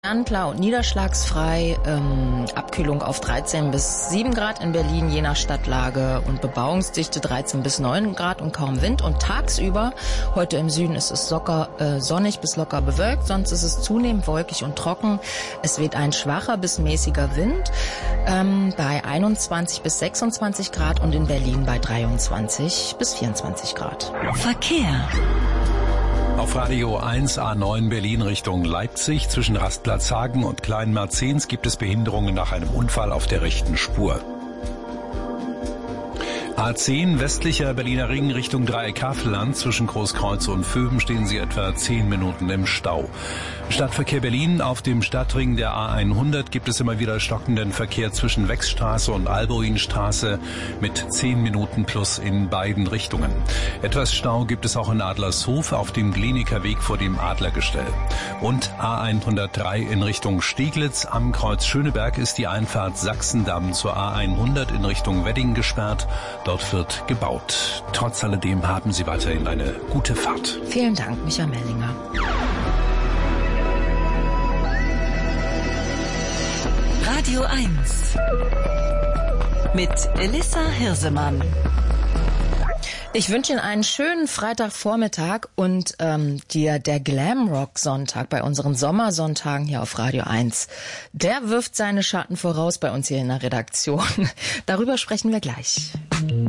Klar und niederschlagsfrei, Abkühlung auf 13 bis 7 Grad in Berlin, je nach Stadtlage, und Bebauungsdichte 13 bis 9 Grad und kaum Wind. Und tagsüber, heute im Süden ist es sonnig bis locker bewölkt, sonst ist es zunehmend wolkig und trocken. Es weht ein schwacher bis mäßiger Wind bei 21 bis 26 Grad und in Berlin bei 23 bis 24 Grad. Verkehr. Auf Radio 1 A9 Berlin Richtung Leipzig zwischen Rastplatz Hagen und Kleinmarzens gibt es Behinderungen nach einem Unfall auf der rechten Spur. A10 westlicher Berliner Ring Richtung Dreieck Havelland zwischen Großkreuz und Vöben stehen Sie etwa 10 Minuten im Stau. Stadtverkehr Berlin: auf dem Stadtring der A100 gibt es immer wieder stockenden Verkehr zwischen Wechsstraße und Alboinstraße mit 10 Minuten plus in beiden Richtungen. Etwas Stau gibt es auch in Adlershof auf dem Gleniker Weg vor dem Adlergestell. Und A103 in Richtung Steglitz am Kreuz Schöneberg ist die Einfahrt Sachsendamm zur A100 in Richtung Wedding gesperrt. Dort wird gebaut. Trotz alledem haben Sie weiterhin eine gute Fahrt. Vielen Dank, Michael Mellinger. Radio 1 mit Elissa Hirsemann. Ich wünsche Ihnen einen schönen Freitagvormittag und der Glamrock-Sonntag bei unseren Sommersonntagen hier auf Radio 1, der wirft seine Schatten voraus bei uns hier in der Redaktion. Darüber sprechen wir gleich.